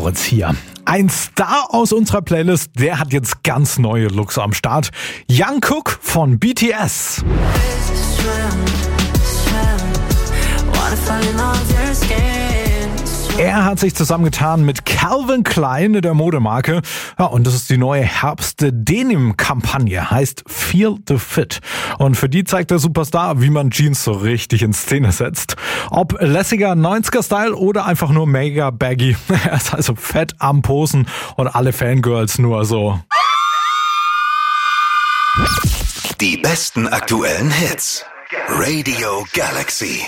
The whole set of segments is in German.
Moritz hier. Ein Star aus unserer Playlist, der hat jetzt ganz neue Looks am Start. Jungkook von BTS. Er hat sich zusammengetan mit Calvin Klein, der Modemarke. Ja, und das ist die neue Herbst-Denim-Kampagne, heißt Feel the Fit. Und für die zeigt der Superstar, wie man Jeans so richtig in Szene setzt. Ob lässiger 90er-Style oder einfach nur mega baggy. Er ist also fett am Posen und alle Fangirls nur so. Die besten aktuellen Hits. Radio Galaxy.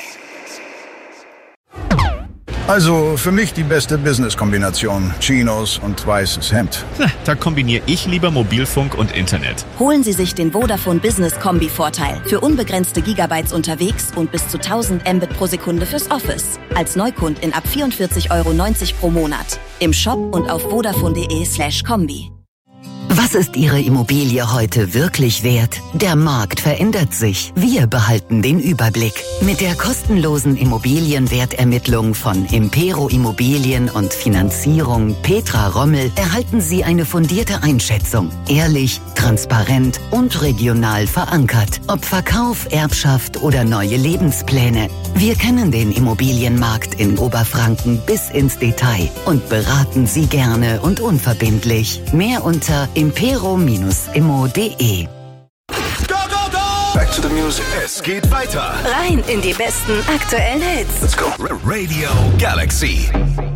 Also für mich die beste Business-Kombination. Chinos und weißes Hemd. Da kombiniere ich lieber Mobilfunk und Internet. Holen Sie sich den Vodafone Business Kombi-Vorteil. Für unbegrenzte Gigabytes unterwegs und bis zu 1000 Mbit pro Sekunde fürs Office. Als Neukundin ab 44,90 € pro Monat. Im Shop und auf vodafone.de/kombi. Was ist Ihre Immobilie heute wirklich wert? Der Markt verändert sich. Wir behalten den Überblick. Mit der kostenlosen Immobilienwertermittlung von Impero Immobilien und Finanzierung Petra Rommel erhalten Sie eine fundierte Einschätzung. Ehrlich, transparent und regional verankert. Ob Verkauf, Erbschaft oder neue Lebenspläne. Wir kennen den Immobilienmarkt in Oberfranken bis ins Detail und beraten Sie gerne und unverbindlich. Mehr unter impero-immo.de. Back to the music. Es geht weiter. Rein in die besten aktuellen Hits. Let's go. Radio Galaxy.